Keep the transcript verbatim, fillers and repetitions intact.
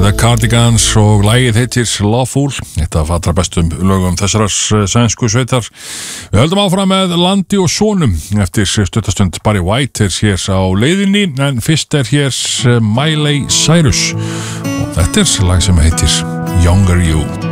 The Cardigans og lagið heitir Lawful, eitt af allra bestum lögum þessarar sænsku sveitar. Við höldum áfram með Landi og sonum eftir stuttastund. Barry White er hér á leiðinni, en fyrst er hér Miley Cyrus og þetta er lag sem heitir Younger You.